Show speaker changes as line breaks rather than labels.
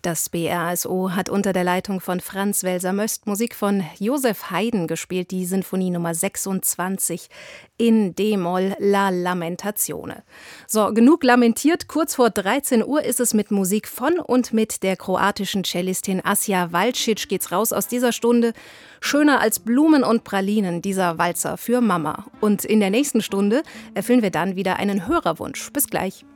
Das BRSO hat unter der Leitung von Franz Welser-Möst Musik von Joseph Haydn gespielt, die Sinfonie Nummer 26 in D-Moll, La Lamentazione. So, genug lamentiert. Kurz vor 13 Uhr ist es mit Musik von und mit der kroatischen Cellistin Asja Valcic geht's raus aus dieser Stunde. Schöner als Blumen und Pralinen, dieser Walzer für Mama. Und in der nächsten Stunde erfüllen wir dann wieder einen Hörerwunsch. Bis gleich.